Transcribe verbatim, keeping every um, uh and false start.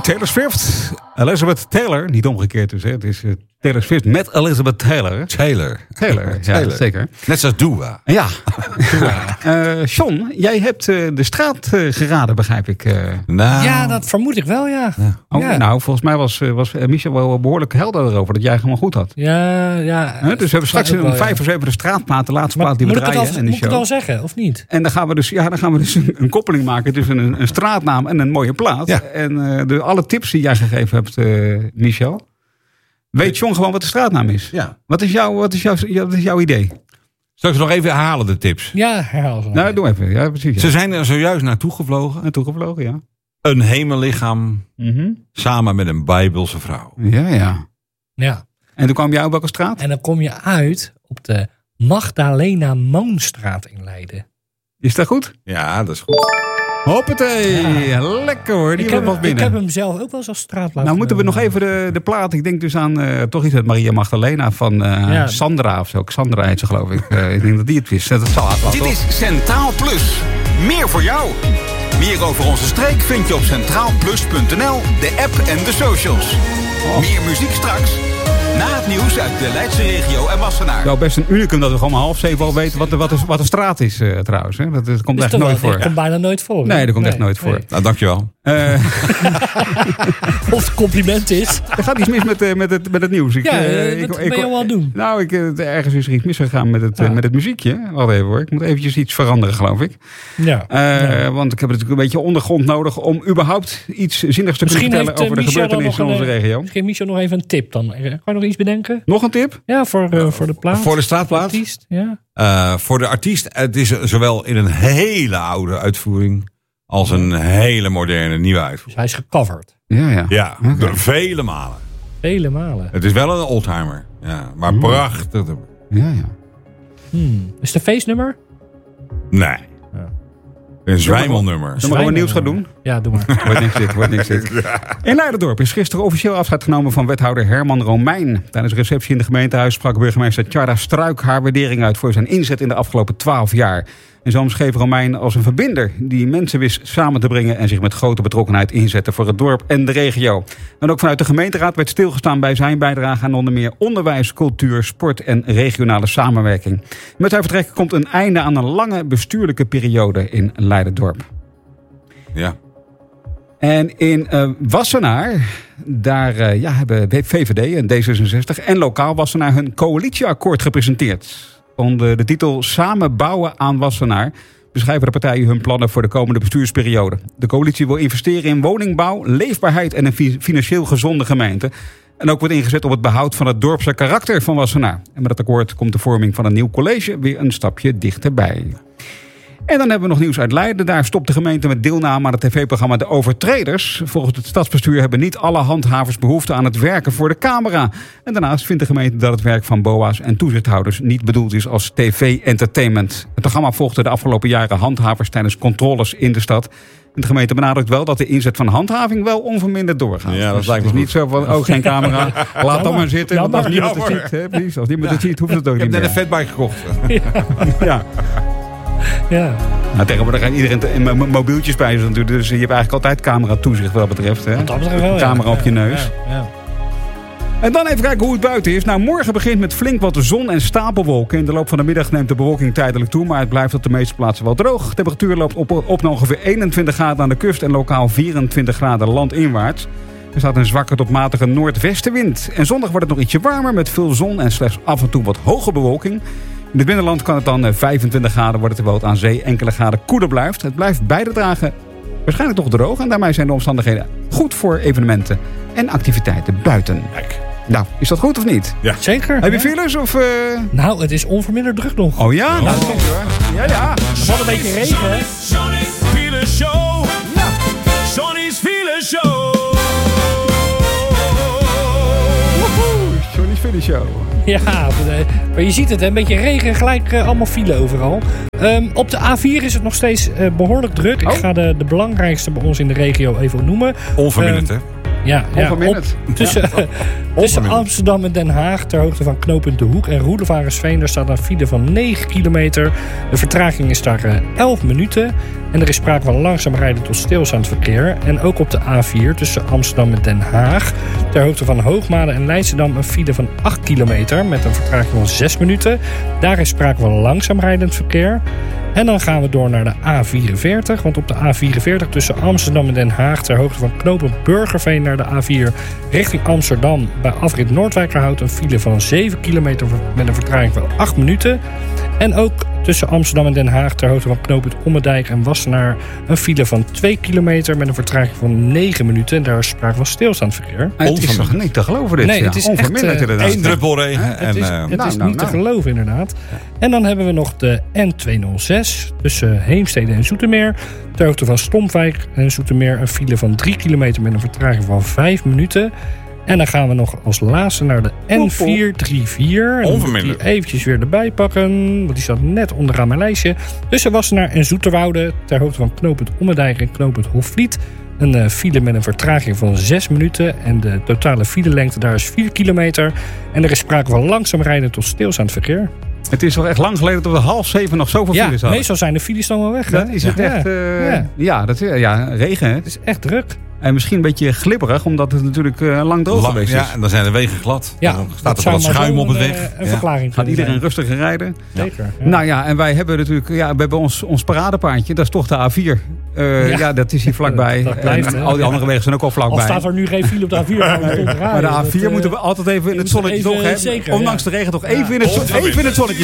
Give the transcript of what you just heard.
Taylor Swift. Elizabeth Taylor, niet omgekeerd dus. Hè. Het is uh, Taylor Swift met Elizabeth Taylor. Taylor. Taylor, ja, Taylor. Zeker. Net zoals Dua. Ja. uh, John, jij hebt uh, de straat uh, geraden, begrijp ik. Uh. Nou. Ja, dat vermoed ik wel, ja. ja. Oh, ja. Nou, volgens mij was, uh, was Michel wel behoorlijk helder erover dat jij helemaal goed had. Ja, ja. Huh? Dus we hebben straks wel, een vijf ja. of zeven de straatplaat, de laatste Maar plaat die we moet ik het draaien al, in de moet ik show. het al zeggen, of niet? En dan gaan we dus, ja, dan gaan we dus een, een koppeling maken tussen een, een straatnaam en een mooie plaat. Ja. En uh, de, alle tips die jij gegeven hebt, uh, Michel. Weet John gewoon wat de straatnaam is? Ja. Wat is, jouw, wat is, jouw, wat is jouw idee? Zal ik ze nog even herhalen, de tips? Ja, herhaal ze. Nou, doe even. Ja, precies. Ja. Ze zijn er zojuist naartoe gevlogen. Naartoe gevlogen, ja. Een hemellichaam Mm-hmm. samen met een Bijbelse vrouw. Ja, ja. Ja. En toen kwam jij op welke straat? En dan kom je uit op de Magdalena Moonstraat in Leiden. Is dat goed? Ja, dat is goed. Hoppatee. Ja. Lekker hoor, die Ik was heb, binnen. ik heb hem zelf ook wel eens als straatplaat. Nou moeten we nog genomen. even de, de plaat. Ik denk dus aan uh, toch iets uit Maria Magdalena van uh, Ja. Sandra of zo. Sandra heet ze geloof ik. Uh, ik denk dat die het wist. Dat zal het wel, Dit toch? is Centraal Plus. Meer voor jou. Meer over onze streek vind je op centraal plus punt n l, de app en de socials. Meer muziek straks. Na het nieuws uit de Leidse regio en Wassenaar. Nou, best een unicum dat we gewoon om half zeven al weten wat de, wat de, wat de straat is uh, trouwens. Hè. Dat, dat komt Is echt toch nooit wel- voor. Dat komt bijna nooit voor. Nee, hè? dat komt echt nooit voor. Nou, dankjewel. Uh, Of het compliment is. er gaat iets mis met, uh, met, het, met het nieuws. Ik, Ja, uh, uh, ik- wat ik- ben je al aan het doen? Nou, ik, uh, ergens is er iets misgegaan met het, uh, Ah. met het muziekje. Wacht even hoor. Ik moet eventjes iets veranderen geloof ik. Ja. Uh, Ja. Want ik heb natuurlijk een beetje ondergrond nodig om überhaupt iets zinnigs te kunnen Misschien vertellen heeft uh, over de Michel dan gebeurtenissen in nog onze een, regio. Misschien Michel nog even een tip dan. Kan je nog iets bedenken? Nog een tip? Ja, voor, uh, voor de plaat. Voor de straatplaat? Artiest, ja. Uh, voor de artiest, het is zowel in een hele oude uitvoering als een hele moderne nieuwe uitvoering. Dus hij is gecoverd. Ja, ja. Ja, Oké. door vele malen. Vele malen. Het is wel een oldtimer. Ja, maar Oeh. prachtig. Ja, ja. Hmm. Is het een feestnummer? Nee. Ja. Een zwijmelnummer. Zullen we gewoon wat nieuws gaan doen? Ja, doe maar. Wordt niks dit, wordt niks dit. In Leiderdorp is gisteren officieel afscheid genomen van wethouder Herman Romein. Tijdens een receptie in het gemeentehuis sprak burgemeester Tjarda Struik haar waardering uit voor zijn inzet in de afgelopen twaalf jaar. En zo omschreef Romein als een verbinder die mensen wist samen te brengen en zich met grote betrokkenheid inzette voor het dorp en de regio. En ook vanuit de gemeenteraad werd stilgestaan bij zijn bijdrage aan onder meer onderwijs, cultuur, sport en regionale samenwerking. Met zijn vertrek komt een einde aan een lange bestuurlijke periode in Leiderdorp. Ja. En in uh, Wassenaar, daar uh, ja, hebben V V D en D zesenzestig en lokaal Wassenaar hun coalitieakkoord gepresenteerd. Onder de titel Samen bouwen aan Wassenaar beschrijven de partijen hun plannen voor de komende bestuursperiode. De coalitie wil investeren in woningbouw, leefbaarheid en een fi- financieel gezonde gemeente. En ook wordt ingezet op het behoud van het dorpse karakter van Wassenaar. En met dat akkoord komt de vorming van een nieuw college weer een stapje dichterbij. En dan hebben we nog nieuws uit Leiden. Daar stopt de gemeente met deelname aan het tv-programma De Overtreders. Volgens het stadsbestuur hebben niet alle handhavers behoefte aan het werken voor de camera. En daarnaast vindt de gemeente dat het werk van B O A's en toezichthouders niet bedoeld is als tv-entertainment. Het programma volgde de afgelopen jaren handhavers tijdens controles in de stad. En de gemeente benadrukt wel dat de inzet van handhaving wel onverminderd doorgaat. Ja, dat Dus lijkt het me is niet zo van, oh geen camera, laat dan maar zitten. Want als Jammer. niemand het ziet, hè, precies, als niemand het ziet, hoeft het ook Ik heb niet net een meer. fatbike gekocht. Ja. Ja. Nou, tegenwoordig gaan iedereen te- mo- mo- mobieltjes bij zich natuurlijk. Dus je hebt eigenlijk altijd camera-toezicht wat dat betreft. Hè? Wat dat betreft wel, ja. Camera op je neus. Ja, ja. En dan even kijken hoe het buiten is. Nou, morgen begint met flink wat zon en stapelwolken. In de loop van de middag neemt de bewolking tijdelijk toe. Maar het blijft op de meeste plaatsen wel droog. De temperatuur loopt op, op naar ongeveer eenentwintig graden aan de kust. En lokaal vierentwintig graden landinwaarts. Er staat een zwakke tot matige noordwestenwind. En zondag wordt het nog ietsje warmer met veel zon en slechts af en toe wat hoge bewolking. In het binnenland kan het dan vijfentwintig graden worden, terwijl het aan zee enkele graden koeler blijft. Het blijft beide dagen waarschijnlijk toch droog. En daarmee zijn de omstandigheden goed voor evenementen en activiteiten buiten. Kijk. Nou, is dat goed of niet? Zeker. Heb je ja. files of... Uh... Nou, het is onverminderd druk nog. Oh ja? Nou, dat komt hoor. Ja, ja. Er valt een beetje regen, hè? Johnny's File Show. Johnny's File Show. Woehoe, Johnny's File Show. Ja, maar je ziet het, hè? Een beetje regen, gelijk uh, allemaal file overal. Um, op de A vier is het nog steeds uh, behoorlijk druk. Oh. Ik ga de, de belangrijkste bij ons in de regio even noemen. Onverminderd, Um, hè? Ja, ja, Overmiddeld. op- tussen, tussen Overmiddeld. Amsterdam en Den Haag, ter hoogte van knooppunt De Hoek en Roelevarensveen, daar staat een file van negen kilometer. De vertraging is daar eh, elf minuten. En er is sprake van langzaam rijden tot stilstaand verkeer. En ook op de A vier tussen Amsterdam en Den Haag, ter hoogte van Hoogmade en Leidschendam, een file van acht kilometer met een vertraging van zes minuten. Daar is sprake van langzaam rijdend verkeer. En dan gaan we door naar de A vierenveertig. Want op de A vierenveertig tussen Amsterdam en Den Haag, ter hoogte van knooppunt Burgerveen naar de A vier richting Amsterdam, bij afrit Noordwijkerhout, een file van zeven kilometer met een vertraging van acht minuten. En ook tussen Amsterdam en Den Haag, ter hoogte van knooppunt Ommedijk en Wassenaar, een file van twee kilometer met een vertraging van negen minuten. En daar is sprake van stilstaand verkeer. Het is toch niet te geloven dit? Nee, ja. het is echt, Onverminderd eh, inderdaad. Eén druppel regen. Het En, is, eh, het nou, is nou, niet te nou. geloven, inderdaad. En dan hebben we nog de N tweehonderdzes tussen Heemstede en Zoetermeer. Ter hoogte van Stompwijk en Zoetermeer een file van drie kilometer met een vertraging van vijf minuten. En dan gaan we nog als laatste naar de N vierhonderdvierendertig. En dan moet ik die Onverminderd. eventjes weer erbij pakken, want die staat net onderaan mijn lijstje. Tussen Wassenaar en Zoeterwoude, ter hoogte van knooppunt Ommedijk en knooppunt Hofvliet. Een uh, file met een vertraging van zes minuten. En de totale filelengte daar is vier kilometer. En er is sprake van langzaam rijden tot stilstaand verkeer. Het is toch echt lang geleden dat we half zeven nog zoveel Ja, files hadden. meestal zijn de files dan wel weg. Hè? Dan is het Ja. echt... eh, Ja. ja. dat, ja, regen hè. Het is echt druk. En misschien een beetje glibberig, omdat het natuurlijk eh, lang droog lang- geweest is. ja, en dan zijn de wegen glad. Ja, dan dat staat er zou wat maar schuim zo op het een, weg. eh, Een Ja. verklaring Gaat kunnen iedereen zijn. rustiger rijden? Zeker. Ja. Nou ja, en wij hebben natuurlijk, ja, we hebben ons, ons paradepaardje, dat is toch de A vier. Eh, ja. Ja. dat is hier vlakbij. Dat blijft, en hè? al die andere wegen zijn ook al Al vlakbij. staat er nu geen file op de A vier. gaan we het ontdraaien. Maar de A Dat, vier eh, moeten we altijd even in het moet zonnetje even, toch, hè? zeker, Ondanks ja. de regen toch even, Ja. in het, zon- even in het zonnetje